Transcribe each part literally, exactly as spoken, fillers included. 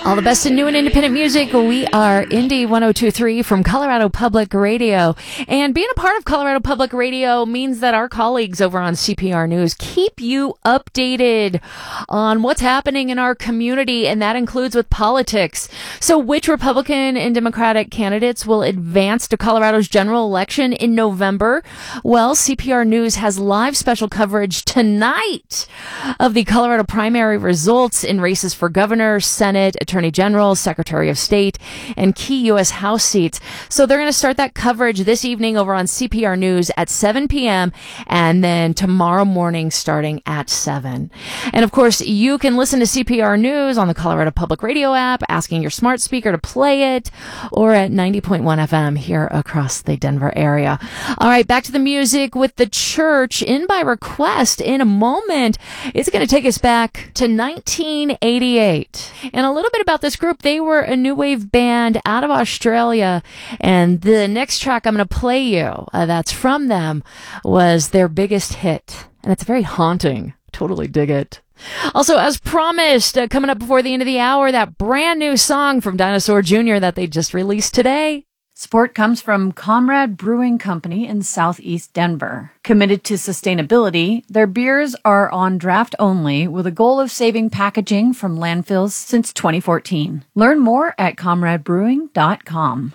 All the best in new and independent music. We are Indie one oh two point three from Colorado Public Radio. And being a part of Colorado Public Radio means that our colleagues over on C P R News keep you updated on what's happening in our community, and that includes with politics. So which Republican and Democratic candidates will advance to Colorado's general election in November? Well, C P R News has live special coverage tonight of the Colorado primary results in races for governor, Senate, Attorney General, Secretary of State, and key U S House seats. So they're going to start that coverage this evening over on C P R News at seven p.m. and then tomorrow morning starting at seven. And of course, you can listen to C P R News on the Colorado Public Radio app, asking your smart speaker to play it, or at ninety point one F M here across the Denver area. All right, back to the music with The Church, in by request in a moment. It's going to take us back to nineteen eighty-eight. And a little bit about this group. They were a new wave band out of Australia, and the next track I'm going to play you uh, that's from them was their biggest hit, and it's very haunting. Totally dig it. Also, as promised, uh, coming up before the end of the hour, that brand new song from Dinosaur Junior that they just released today. Support comes from Comrade Brewing Company in Southeast Denver. Committed to sustainability, their beers are on draft only with a goal of saving packaging from landfills since twenty fourteen. Learn more at comrade brewing dot com.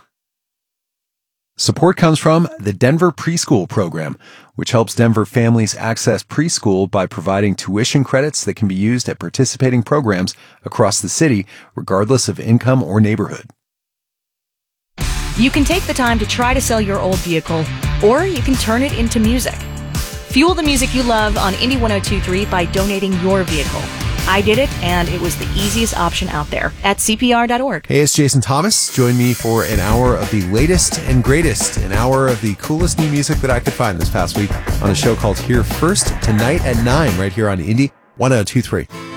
Support comes from the Denver Preschool Program, which helps Denver families access preschool by providing tuition credits that can be used at participating programs across the city, regardless of income or neighborhood. You can take the time to try to sell your old vehicle, or you can turn it into music. Fuel the music you love on Indie one oh two point three by donating your vehicle. I did it, and it was the easiest option out there at C P R dot org. Hey, it's Jason Thomas. Join me for an hour of the latest and greatest, an hour of the coolest new music that I could find this past week on a show called Here First, tonight at nine, right here on Indie one oh two point three.